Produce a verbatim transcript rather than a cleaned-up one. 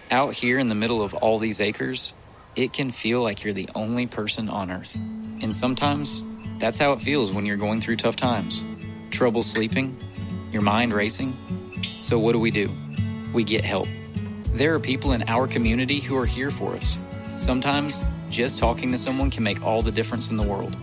Out here in the middle of all these acres, it can feel like you're the only person on Earth. And sometimes, that's how it feels when you're going through tough times. Trouble sleeping, your mind racing. So what do we do? We get help. There are people in our community who are here for us. Sometimes, just talking to someone can make all the difference in the world.